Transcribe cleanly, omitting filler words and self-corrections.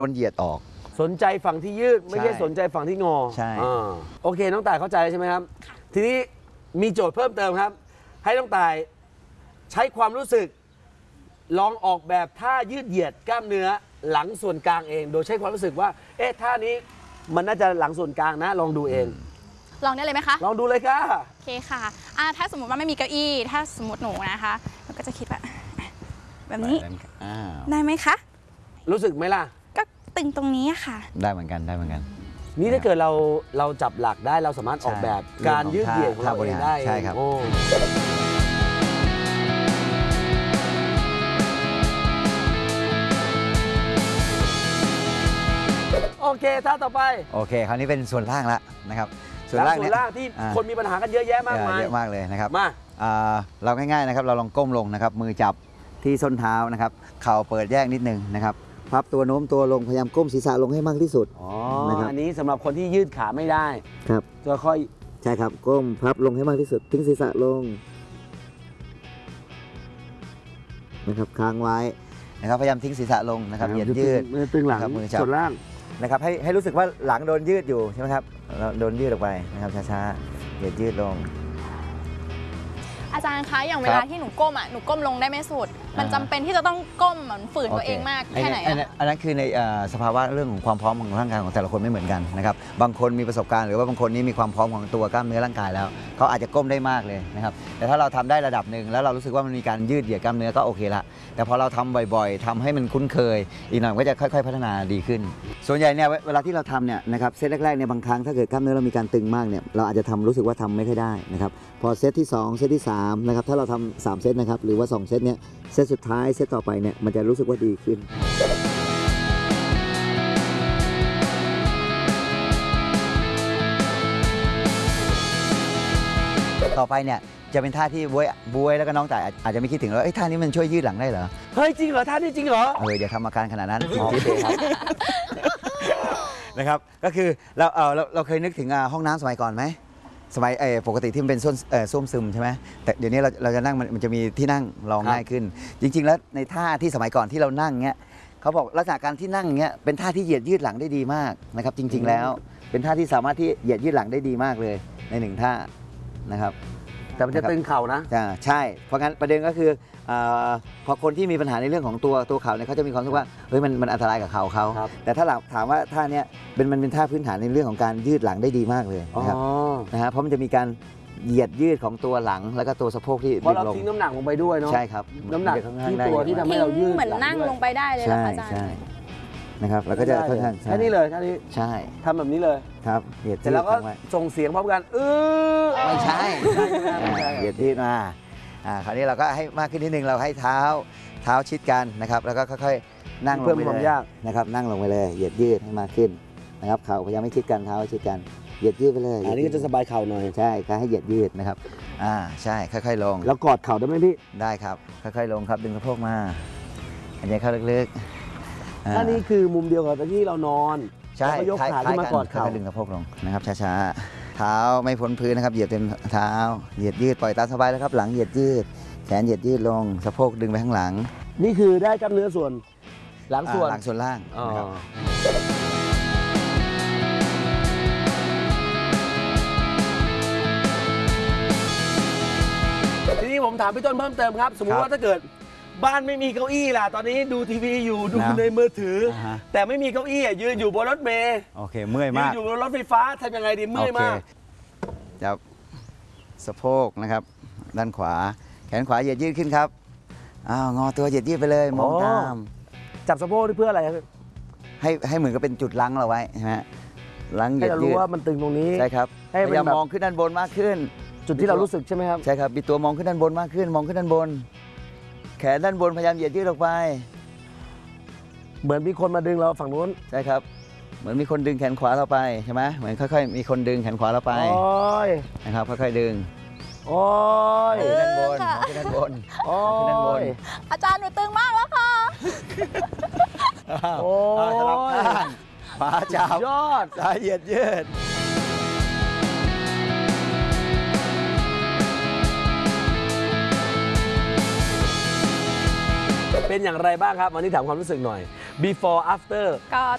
โดนเหยียดออกสนใจฝั่งที่ยืดไม่ใช่สนใจฝั่งที่งอใช่โอเคน้องต่ายเข้าใจใช่ไหมครับทีนี้มีโจทย์เพิ่มเติมครับให้น้องต่ายใช้ความรู้สึกลองออกแบบท่ายืดเหยียดกล้ามเนื้อหลังส่วนกลางเองโดยใช้ความรู้สึกว่าท่านี้มันน่าจะหลังส่วนกลางนะลองดูเองลองได้เลยไหมคะลองดูเลยค่ะโอเคค่ะถ้าสมมติว่าไม่มีเก้าอี้ถ้าสมมติหนูนะคะเราก็จะคิดว่าแบบนี้ได้ไหมคะรู้สึกไหมล่ะก็ตึงตรงนี้ค่ะได้เหมือนกันนี่ถ้าเกิดเราจับหลักได้เราสามารถออกแบบการยืดเหยียดของเราเองได้ใช่ครับโอเคท่าต่อไปโอเคคราวนี้เป็นส่วนล่างแล้วนะครับส่วนล่างที่คนมีปัญหากันเยอะแยะมากมายเยอะมากเลยนะครับมาเราง่ายๆนะครับเราลองก้มลงนะครับมือจับที่ส้นเท้านะครับเข่าเปิดแยกนิดนึงนะครับพับตัวโน้มตัวลงพยายามก้มศีรษะลงให้มากที่สุดนะครับอันนี้สำหรับคนที่ยืดขาไม่ได้ครับจะค่อยใช่ครับก้มพับลงให้มากที่สุดทิ้งศีรษะลงนะครับค้างไว้นะครับพยายามทิ้งศีรษะลงนะครับเหยียดยืดมือตึงหลังมือจับส่วนล่างนะครับให้รู้สึกว่าหลังโดนยืดอยู่ใช่ไหมครับโดนยืดออกไปนะครับช้าๆเหยียดยืดลงอาจารย์คะอย่างเวลาที่หนูก้มหนูก้มลงได้ไม่สุดมันจำเป็นที่จะต้องก้มเหมือนฝืนตัวเองมากแค่ไหนอันนั้นคือในสภาวะเรื่องของความพร้อมของร่างกายของแต่ละคนไม่เหมือนกันนะครับบางคนมีประสบการณ์หรือว่าบางคนนี่มีความพร้อมของตัวกล้ามเนื้อร่างกายแล้วเขาอาจจะก้มได้มากเลยนะครับแต่ถ้าเราทำได้ระดับหนึ่งแล้วเรารู้สึกว่ามันมีการยืดเหยียดกล้ามเนื้อก็โอเคละแต่พอเราทำบ่อยๆทำให้มันคุ้นเคยอีกหน่อยก็จะค่อยๆพัฒนาดีขึ้นส่วนใหญ่เนี่ยเวลาที่เราทำเนี่ยนะครับเซตแรกๆเนี่ยบางครั้งถ้าเกิดกล้ามเนื้อเรามีการตึงมากเนี่ยเราอาจจะรู้สึกว่าทำไม่ค่อยได้นะครับพอเซตที่2เซตที่3นะครับถ้าเราทำ3เซตนะครับหรือว่า2เซตเนี่ยเซตสุดท้ายเซตต่อไปเนี่ยมันจะรู้สึกว่าดีขึ้นต่อไปเนี่ยจะเป็นท่าที่บวยแล้วก็น้องต่ายอาจจะไม่คิดถึงแล้วท่านี้มันช่วยยืดหลังได้เหรอเฮ้ยจริงเหรอท่านี้จริงเหรออย่าทำอาการขนาดนั้นจริงๆครับนะครับก็คือเราเคยนึกถึงห้องน้ำสมัยก่อนไหมสมัยปกติที่มันเป็นส้วมซึมใช่ไหมแต่เดี๋ยวนี้เราจะนั่งมันจะมีที่นั่งรองง่ายขึ้นจริงๆแล้วในท่าที่สมัยก่อนที่เรานั่งเงี้ยเขาบอกลักษณะการที่นั่งเงี้ยเป็นท่าที่เหยียดยืดหลังได้ดีมากนะครับจริงๆแล้วเป็นท่าที่สามารถที่เหยียดยืดหลังได้ดีมากเลยใน1ท่านะครับแต่มันจะตึงเข่านะใช่เพราะงั้นประเด็นก็คือพอคนที่มีปัญหาในเรื่องของตัวเข่าเนี่ยเขาจะมีความรู้สึกว่าเฮ้ยมันอันตรายกับเข่าเขาแต่ถ้าถามว่าท่านี้มันเป็นท่าพื้นฐานในเรื่องของการยืดหลังได้ดีมากเลยนะครับเพราะมันจะมีการเหยียดยืดของตัวหลังแล้วก็ตัวสะโพกที่เพราะเราทิ้งน้ำหนักลงไปด้วยเนาะใช่ครับน้ำหนักที่ตัวที่ทำให้เรายืดเหมือนนั่งลงไปได้เลยนะคะอาจารย์นะครับแล้วก็จะค่อนข้างแค่นี้เลยแค่นี้ใช่ทำแบบนี้เลยครับเหยียดเสร็จแล้วก็ส่งเสียงพร้อมกันไม่ใช่เหยียดยืดมาคราวนี้เราก็ให้มากขึ้นนิดนึงเราให้เท้าชิดกันนะครับแล้วก็ค่อยๆนั่งลงไปเลยนะครับนั่งลงไปเลยเหยียดยืดให้มากขึ้นนะครับเข่าพยายามไม่ชิดกันเท้าชิดกันเหยียดยืดไปเลยอันนี้ก็จะสบายเข่าหน่อยใช่การให้เหยียดยืดนะครับใช่ค่อยๆลงแล้วกอดเข่าได้ไหมพี่ได้ครับค่อยๆลงครับดึงสะโพกมาหายใจเข้าลึกๆถ้านี่คือมุมเดียวกับที่เรานอนใช่ยกขาขึ้นมากอดเข่าดึงสะโพกลงนะครับช้าๆเท้าไม่พ้นพื้นนะครับเหยียดเต็มเท้าเหยียดยืดปล่อยตามสบายแล้วครับหลังเหยียดยืดแขนเหยียดยืดลงสะโพกดึงไปข้างหลังนี่คือได้กล้ามเนื้อส่วนหลังส่วนล่างนะครับทีนี้ผมถามพี่ต้นเพิ่มเติมครับสมมุติว่าถ้าเกิดบ้านไม่มีเก้าอี้ล่ะตอนนี้ดูทีวีอยู่ดูในมือถือแต่ไม่มีเก้าอี้ยืนอยู่บนรถเมล์โอเคเมื่อยมากยืนอยู่บนรถไฟฟ้าทำยังไงดีเมื่อยมากจับสะโพกนะครับด้านขวาแขนขวาเหยียดยืดขึ้นครับงอตัวเหยียดยืดไปเลยมองตามจับสะโพกเพื่ออะไรครับให้เหมือนกับเป็นจุดลังเราไว้ใช่ไหมลังเหยียดยืดให้เรารู้ว่ามันตึงตรงนี้ใช่ครับพยายามมองขึ้นด้านบนมากขึ้นจุดที่เรารู้สึกใช่ไหมครับใช่ครับบิดตัวมองขึ้นด้านบนมากขึ้นมองขึ้นด้านบนแขนด้านบนพยายามเหยียดยืดออกไปเหมือนมีคนมาดึงเราฝั่งนู้นใช่ครับเหมือนมีคนดึงแขนขวาเราไปใช่ไหมเหมือนค่อยๆมีคนดึงแขนขวาเราไปนะครับค่อยๆดึงขึ้นด้านบนขึ้นด้านบนขึ้นด้านบนอาจารย์หนูตึงมากแล้วค่ะสลับข้างขวาจับยอดซ้ายเหยียดยืดเป็นอย่างไรบ้างครับวันนี้ถามความรู้สึกหน่อย before after ก็